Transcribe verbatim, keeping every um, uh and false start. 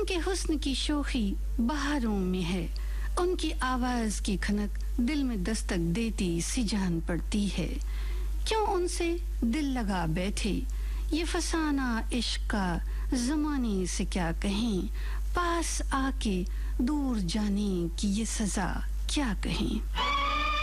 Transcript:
उनके हुस्न की शोखी बहारों में है, उनकी आवाज की खनक दिल में दस्तक देती सी जान पड़ती है। क्यों उनसे दिल लगा बैठे, ये फसाना इश्क का ज़माने से क्या कहें, पास आके दूर जाने की ये सज़ा क्या कहें।